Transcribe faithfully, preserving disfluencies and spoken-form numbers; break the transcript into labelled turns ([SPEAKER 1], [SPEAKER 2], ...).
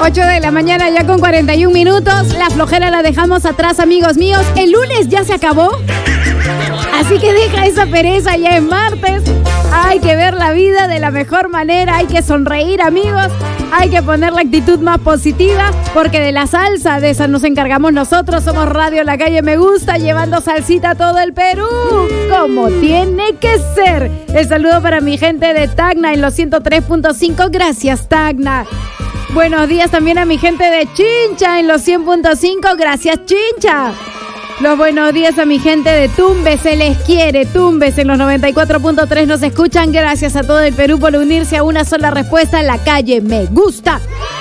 [SPEAKER 1] ocho de la mañana ya con cuarenta y un minutos. La flojera la dejamos atrás, amigos míos. El lunes ya se acabó. Así que deja esa pereza, ya es martes. Hay que ver la vida de la mejor manera. Hay que sonreír, amigos. Hay que poner la actitud más positiva, porque de la salsa, de esa nos encargamos nosotros. Somos Radio La Calle Me Gusta, llevando salsita a todo el Perú, como tiene que ser. El saludo para mi gente de Tacna en los ciento tres punto cinco. Gracias, Tacna. Buenos días también a mi gente de Chincha en los cien punto cinco. Gracias, Chincha. Los buenos días a mi gente de Tumbes, se les quiere. Tumbes en los noventa y cuatro punto tres nos escuchan. Gracias a todo el Perú por unirse a una sola respuesta. La Calle Me Gusta.